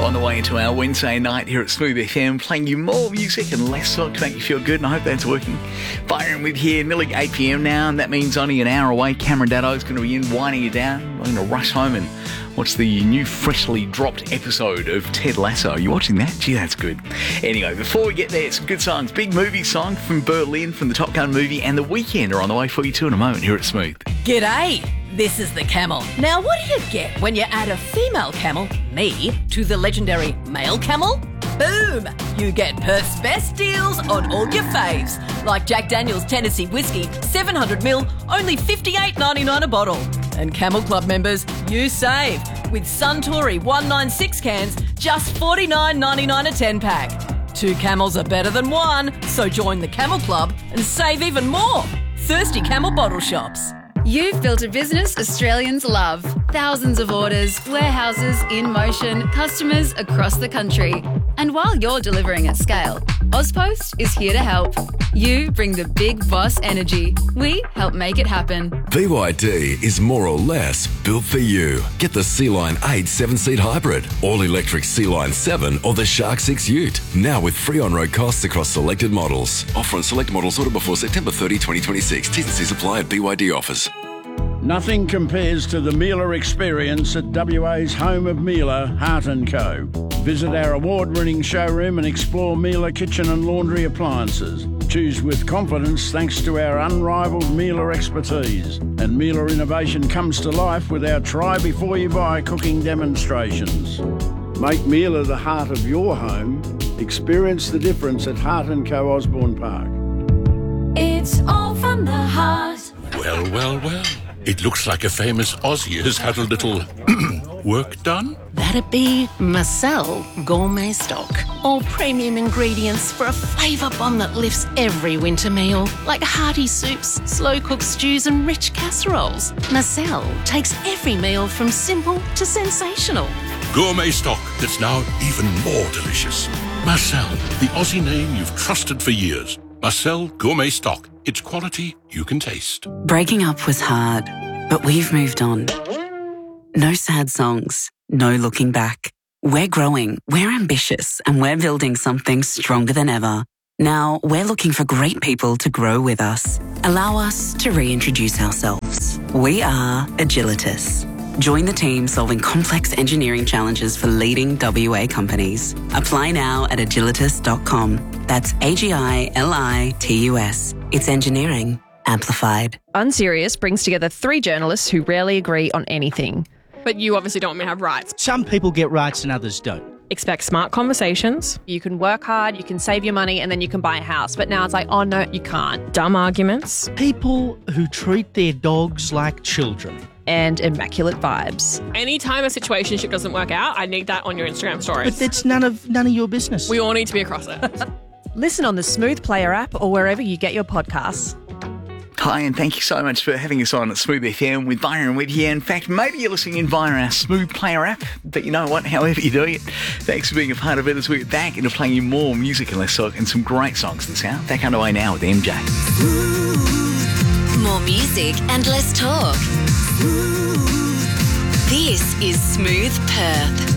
On the way into our Wednesday night here at Smooth FM, playing you more music and less talk to make you feel good, and I hope that's working. Byron with here, nearly 8 p.m. now, and that means only an hour away. Cameron Daddo's going to be in, winding you down. I'm going to rush home and watch the new freshly dropped episode of Ted Lasso. Are you watching that? Gee, that's good. Anyway, before we get there, some good songs. Big movie song from Berlin from the Top Gun movie, and The Weeknd are on the way for you too in a moment here at Smooth. G'day, this is the Camel. Now, what do you get when you add a female camel, me, to the legendary male camel? Boom! You get Perth's best deals on all your faves, like Jack Daniel's Tennessee Whiskey, 700ml, only $58.99 a bottle. And Camel Club members, you save with Suntory 196 cans, just $49.99 a 10-pack. 2 camels are better than 1, so join the Camel Club and save even more. Thirsty Camel bottle shops. You've built a business Australians love. Thousands of orders, warehouses in motion, customers across the country. And while you're delivering at scale, Ozpost is here to help. You bring the big boss energy. We help make it happen. BYD is more or less built for you. Get the Sea-Line 8 7-seat hybrid, all-electric Sea-Line 7 or the Shark 6 Ute. Now with free on-road costs across selected models. Offer on select models ordered before September 30, 2026. T's and C's apply at BYD offers. Nothing compares to the Miele experience at WA's home of Miele, Hart & Co. Visit our award-winning showroom and explore Miele kitchen and laundry appliances. Choose with confidence thanks to our unrivaled Miele expertise. And Miele innovation comes to life with our try before you buy cooking demonstrations. Make Miele the heart of your home. Experience the difference at Hart & Co Osborne Park. It's all from the heart. Well, well, well. It looks like a famous Aussie has had a little work done. That'd be Marcel Gourmet Stock. All premium ingredients for a flavour bomb that lifts every winter meal, like hearty soups, slow-cooked stews and rich casseroles. Marcel takes every meal from simple to sensational. Gourmet stock that's now even more delicious. Marcel, the Aussie name you've trusted for years. Marcel Gourmet Stock. It's quality you can taste. Breaking up was hard, but we've moved on. No sad songs, no looking back. We're growing, we're ambitious, and we're building something stronger than ever. Now, we're looking for great people to grow with us. Allow us to reintroduce ourselves. We are Agilitas. Join the team solving complex engineering challenges for leading WA companies. Apply now at agilitas.com. That's AGILITUS. It's engineering amplified. Unserious brings together 3 journalists who rarely agree on anything. But you obviously don't want me to have rights. Some people get rights and others don't. Expect smart conversations. You can work hard, you can save your money, and then you can buy a house. But now it's like, oh no, you can't. Dumb arguments. People who treat their dogs like children. And immaculate vibes. Anytime a situationship doesn't work out, I need that on your Instagram stories. But that's none of your business. We all need to be across it. Listen on the Smooth Player app or wherever you get your podcasts. Hi, and thank you so much for having us on at Smooth FM with Byron with you. In fact, maybe you're listening in via our Smooth Player app, but you know what? However you're doing it, thanks for being a part of it as we're back into playing you more music and less talk and some great songs this hour. Back underway now with MJ. More music and less talk. This is Smooth Perth.